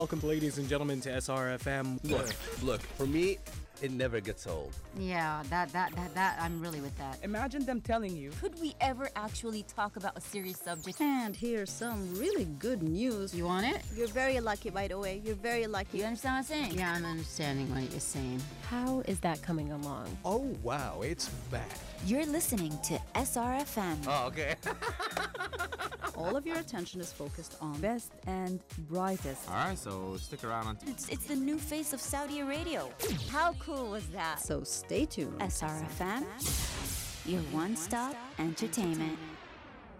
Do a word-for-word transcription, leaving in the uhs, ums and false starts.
Welcome, ladies and gentlemen, to S R F M. Look, look, for me, it never gets old. Yeah, that, that, that, that, I'm really with that. Imagine them telling you, could we ever actually talk about a serious subject? And here's some really good news. You want it? You're very lucky, by the way. You're very lucky. You understand what I'm saying? Yeah, I'm understanding what you're saying. How is that coming along? Oh, wow, it's back. You're listening to S R F M. Oh, okay. All of your attention is focused on best and brightest. All right, so stick around. On t- it's, it's the new face of Saudi radio. How cool was that? So stay tuned. S R F M, your one-stop entertainment.